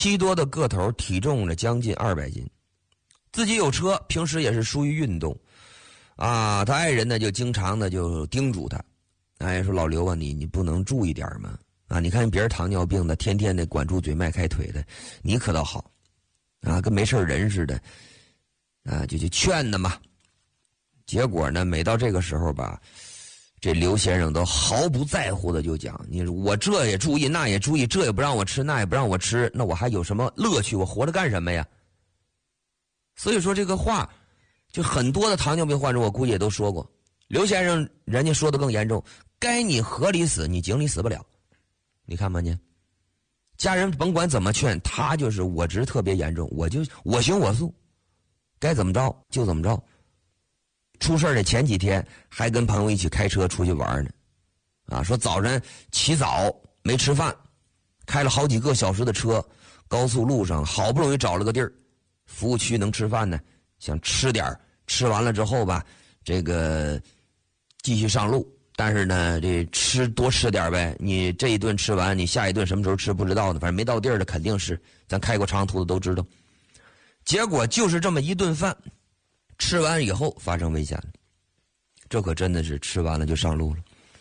7多的个头，体重呢将近200斤，自己有车，平时也是疏于运动，他爱人呢就经常的就叮嘱他，说老刘啊，你不能注意点吗？你看别人糖尿病的，天天的管住嘴迈开腿的，你可倒好，跟没事人似的，就劝他嘛。结果呢，每到这个时候吧，这刘先生都毫不在乎的就讲，我这也注意，那也注意，这也不让我吃，那也不让我吃，那我还有什么乐趣？我活着干什么呀？所以说这个话，就很多的糖尿病患者，我估计也都说过。刘先生人家说的更严重，该你河里死，你井里死不了。你看吧你，家人甭管怎么劝，他就是我执特别严重，我行我素，该怎么着就怎么着。出事的前几天还跟朋友一起开车出去玩呢，说早晨起早没吃饭，开了好几个小时的车，高速路上好不容易找了个地儿，服务区能吃饭呢，想吃点，吃完了之后吧，这个继续上路，但是呢这多吃点呗，你这一顿吃完，你下一顿什么时候吃不知道呢，反正没到地儿的肯定是，咱开过长途的都知道。结果就是这么一顿饭吃完以后发生危险了，这可真的是吃完了就上路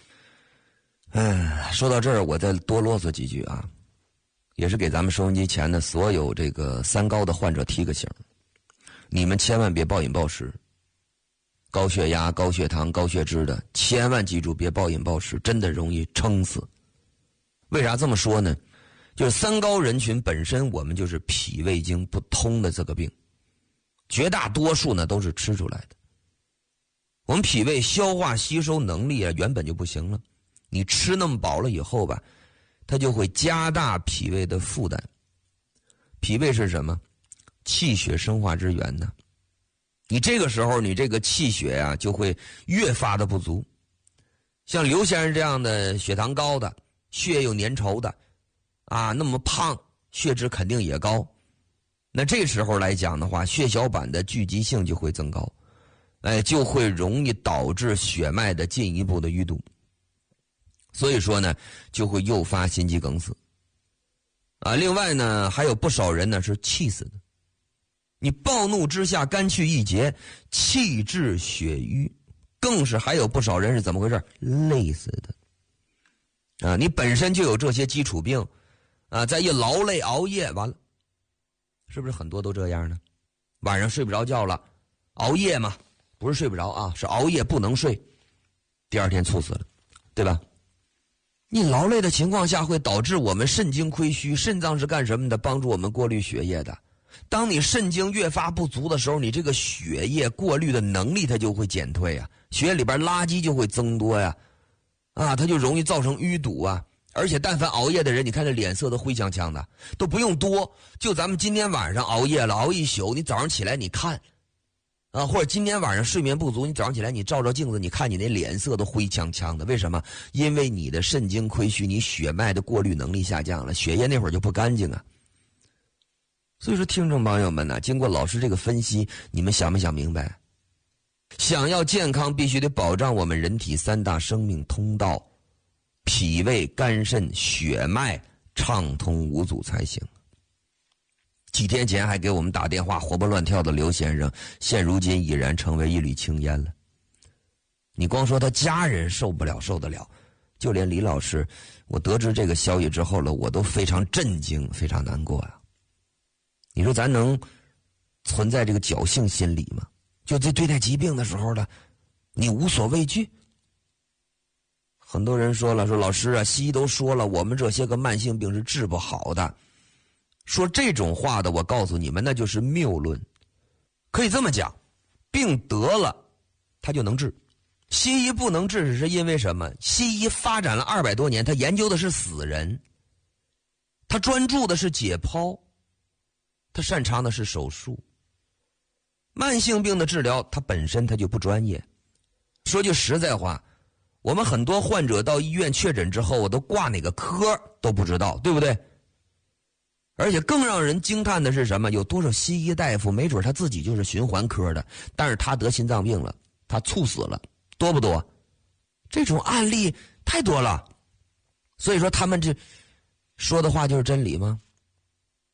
了。说到这儿我再多啰嗦几句啊，也是给咱们收音机前的所有这个3高的患者提个醒，你们千万别暴饮暴食，高血压、高血糖、高血脂的千万记住别暴饮暴食，真的容易撑死。为啥这么说呢？就是3高人群本身我们就是脾胃经不通的这个病，绝大多数呢都是吃出来的。我们脾胃消化吸收能力原本就不行了，你吃那么饱了以后吧，它就会加大脾胃的负担。脾胃是什么？气血生化之源呢。你这个时候你这个气血就会越发的不足。像刘先生这样的血糖高的，血液有粘稠的那么胖，血脂肯定也高，那这时候来讲的话，血小板的聚集性就会增高，就会容易导致血脉的进一步的淤堵，所以说呢就会诱发心肌梗死另外呢还有不少人呢是气死的，你暴怒之下肝气郁结，气滞血瘀，更是还有不少人是怎么回事？累死的你本身就有这些基础病再一劳累熬夜，完了是不是很多都这样呢？晚上睡不着觉了，熬夜嘛，不是睡不着是熬夜不能睡，第2天猝死了，对吧？你劳累的情况下会导致我们肾精亏虚，肾脏是干什么的？帮助我们过滤血液的。当你肾精越发不足的时候，你这个血液过滤的能力它就会减退血液里边垃圾就会增多它就容易造成淤堵而且但凡熬夜的人，你看这脸色都灰呛呛的，都不用多，就咱们今天晚上熬夜了，熬一宿，你早上起来你看或者今天晚上睡眠不足，你早上起来你照照镜子，你看你那脸色都灰呛呛的，为什么？因为你的肾精亏虚，你血脉的过滤能力下降了，血液那会儿就不干净所以说听众朋友们经过老师这个分析，你们想没想明白？想要健康必须得保障我们人体3大生命通道，脾胃、肝肾、血脉畅通无阻才行。几天前还给我们打电话活蹦乱跳的刘先生，现如今已然成为一缕青烟了。你光说他家人受不了受得了，就连李老师，我得知这个消息之后了，我都非常震惊，非常难过你说咱能存在这个侥幸心理吗？就在对待疾病的时候呢，你无所畏惧。很多人说了，说老师西医都说了，我们这些个慢性病是治不好的。说这种话的，我告诉你们，那就是谬论。可以这么讲，病得了它就能治，西医不能治是因为什么？西医发展了200多年，他研究的是死人，他专注的是解剖，他擅长的是手术。慢性病的治疗它本身它就不专业。说句实在话，我们很多患者到医院确诊之后，我都挂哪个科都不知道，对不对？而且更让人惊叹的是什么？有多少西医大夫没准他自己就是循环科的，但是他得心脏病了，他猝死了，多不多？这种案例太多了。所以说他们这说的话就是真理吗？